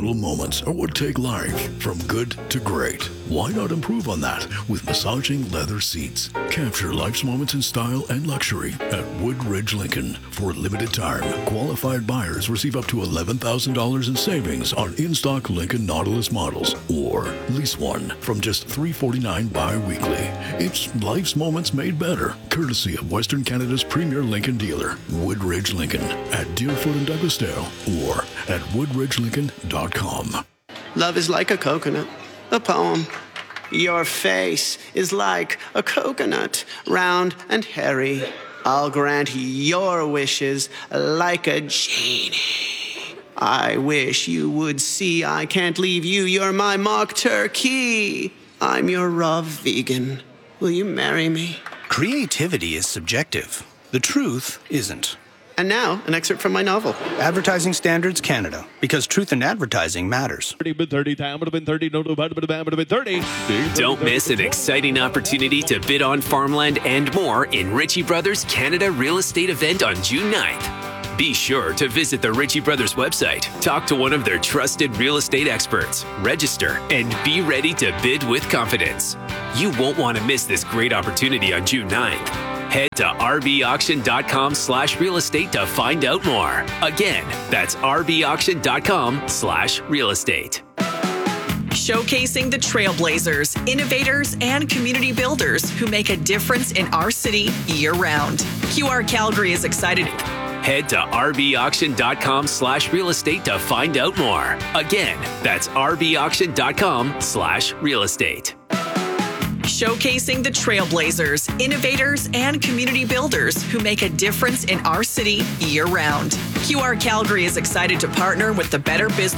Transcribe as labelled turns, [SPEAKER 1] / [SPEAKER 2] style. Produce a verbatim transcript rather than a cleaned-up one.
[SPEAKER 1] little moments are what take life from good to great. Why not improve on that with massaging leather seats? Capture life's moments in style and luxury at Woodridge Lincoln. For a limited time, qualified buyers receive up to eleven thousand dollars in savings on in-stock Lincoln Nautilus models, or lease one from just three hundred forty-nine dollars bi-weekly. It's life's moments made better, courtesy of Western Canada's premier Lincoln dealer, Woodridge Lincoln, at Deerfoot and Douglasdale, or at woodridge lincoln dot com.
[SPEAKER 2] Love is like a coconut, a poem. Your face is like a coconut, round and hairy. I'll grant your wishes like a genie. I wish you would see I can't leave you. You're my mock turkey. I'm your raw vegan. Will you marry me?
[SPEAKER 3] Creativity is subjective. The truth isn't.
[SPEAKER 2] And now, an excerpt from my novel.
[SPEAKER 3] Advertising Standards Canada, because truth in advertising matters.
[SPEAKER 4] Don't miss an exciting opportunity to bid on farmland and more in Ritchie Brothers Canada Real Estate event on June ninth. Be sure to visit the Ritchie Brothers website, talk to one of their trusted real estate experts, register, and be ready to bid with confidence. You won't want to miss this great opportunity on June ninth. Head to rbauction.com slash real estate to find out more. Again, that's rbauction.com slash real estate.
[SPEAKER 5] Showcasing the trailblazers, innovators, and community builders who make a difference in our city year-round. Q R Calgary is excited.
[SPEAKER 4] Head to rbauction.com slash real estate to find out more. Again, that's rbauction.com slash real estate.
[SPEAKER 5] Showcasing the trailblazers, innovators, and community builders who make a difference in our city year-round. Q R Calgary is excited to partner with the Better Business